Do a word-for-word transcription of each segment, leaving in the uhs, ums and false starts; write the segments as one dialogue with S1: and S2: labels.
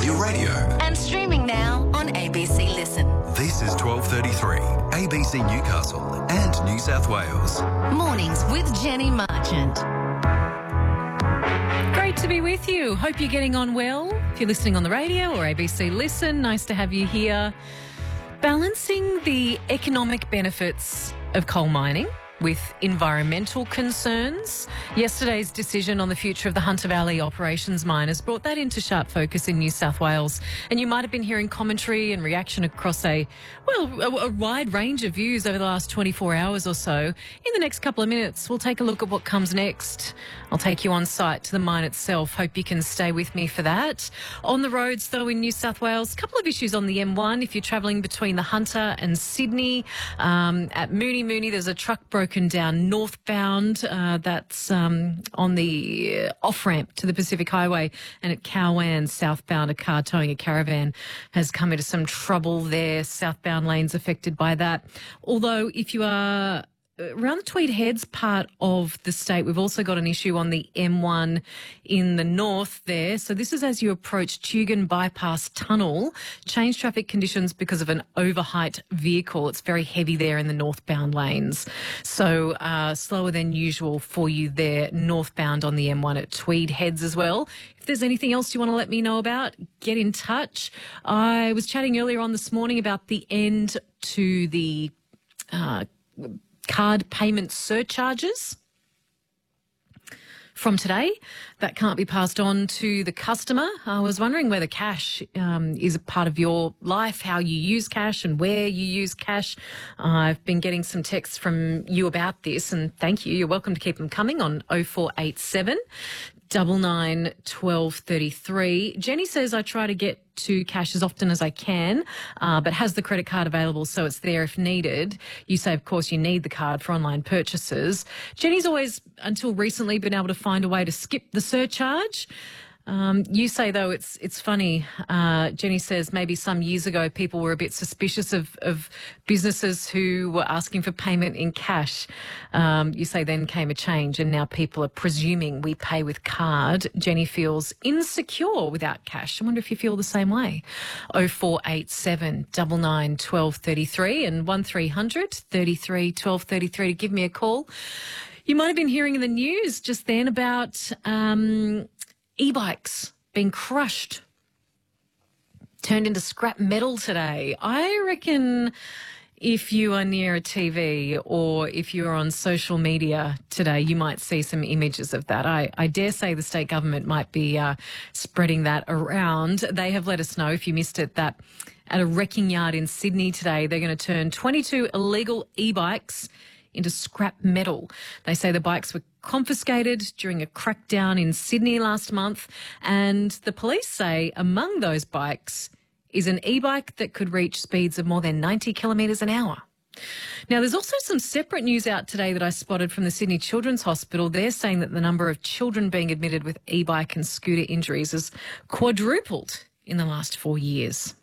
S1: on your radio.
S2: And streaming now on A B C Listen.
S1: This is twelve thirty-three, A B C Newcastle and New South Wales.
S2: Mornings with Jenny Marchant.
S3: Great to be with you. Hope you're getting on well. If you're listening on the radio or A B C Listen, nice to have you here. Balancing the economic benefits of coal mining with environmental concerns. Yesterday's decision on the future of the Hunter Valley Operations mine has brought that into sharp focus in New South Wales. And you might have been hearing commentary and reaction across a, well, a, a wide range of views over the last twenty-four hours or so. In the next couple of minutes, we'll take a look at what comes next. I'll take you on site to the mine itself. Hope you can stay with me for that. On the roads, though, in New South Wales, a couple of issues on the M one. If you're travelling between the Hunter and Sydney, um, at Mooney Mooney, there's a truck broken down northbound. Uh, that's um, on the off-ramp to the Pacific Highway. And at Cowan, southbound, a car towing a caravan has come into some trouble there. Southbound lanes affected by that. Although if you are around the Tweed Heads part of the state, we've also got an issue on the M one in the north there. So this is as you approach Tugun Bypass Tunnel. Change traffic conditions because of an overheight vehicle. It's very heavy there in the northbound lanes. So uh, slower than usual for you there northbound on the M one at Tweed Heads as well. If there's anything else you want to let me know about, get in touch. I was chatting earlier on this morning about the end to the uh, card payment surcharges from today. That can't be passed on to the customer. I was wondering whether cash um, is a part of your life, how you use cash and where you use cash. Uh, I've been getting some texts from you about this, and thank you. You're welcome to keep them coming on oh four eight seven, nine nine, one two three three. Jenny says I try to get to cash as often as I can, uh, but has the credit card available so it's there if needed. You say, of course, you need the card for online purchases. Jenny's always, until recently, been able to find a way to skip the surcharge. Um, you say, though, it's it's funny. Uh, Jenny says maybe some years ago people were a bit suspicious of, of businesses who were asking for payment in cash. Um, you say then came a change and now people are presuming we pay with card. Jenny feels insecure without cash. I wonder if you feel the same way. oh four eight seven, nine nine, one two three three and one three hundred, thirty-three, twelve thirty-three to give me a call. You might have been hearing in the news just then about Um, e-bikes being crushed, turned into scrap metal today. I reckon if you are near a T V or if you're on social media today, you might see some images of that. I, I dare say the state government might be uh, spreading that around. They have let us know, if you missed it, that at a wrecking yard in Sydney today, they're going to turn twenty-two illegal e-bikes into scrap metal. They say the bikes were confiscated during a crackdown in Sydney last month, and the police say among those bikes is an e-bike that could reach speeds of more than ninety kilometres an hour. Now, there's also some separate news out today that I spotted from the Sydney Children's Hospital. They're saying that the number of children being admitted with e-bike and scooter injuries has quadrupled in the last four years.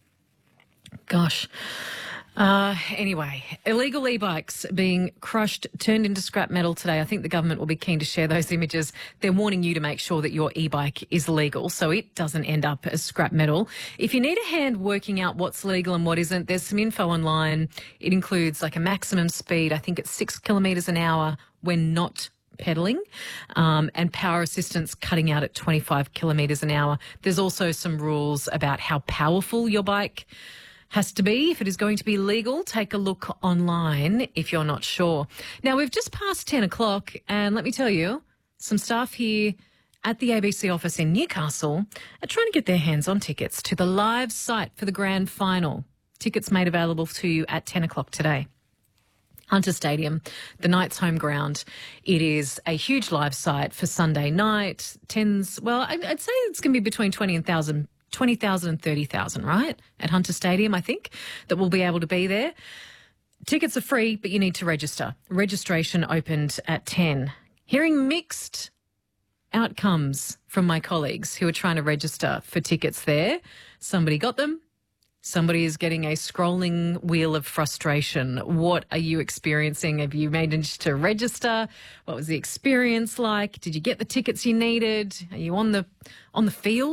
S3: Gosh. Uh, anyway, illegal e-bikes being crushed, turned into scrap metal today. I think the government will be keen to share those images. They're warning you to make sure that your e-bike is legal so it doesn't end up as scrap metal. If you need a hand working out what's legal and what isn't, there's some info online. It includes like a maximum speed, I think it's six kilometres an hour when not pedalling, um, and power assistance cutting out at twenty-five kilometres an hour. There's also some rules about how powerful your bike has to be if it is going to be legal. Take a look online if you're not sure. Now, we've just passed ten o'clock, and let me tell you, some staff here at the A B C office in Newcastle are trying to get their hands on tickets to the live site for the grand final. Tickets made available to you at ten o'clock today. Hunter Stadium, the Knights' home ground. It is a huge live site for Sunday night. Tens, well, I'd, I'd say it's going to be between twenty and one thousand. twenty thousand and thirty thousand, right, at Hunter Stadium, I think, that will be able to be there. Tickets are free, but you need to register. Registration opened at ten. Hearing mixed outcomes from my colleagues who are trying to register for tickets there. Somebody got them. Somebody is getting a scrolling wheel of frustration. What are you experiencing? Have you managed to register? What was the experience like? Did you get the tickets you needed? Are you on the on the field?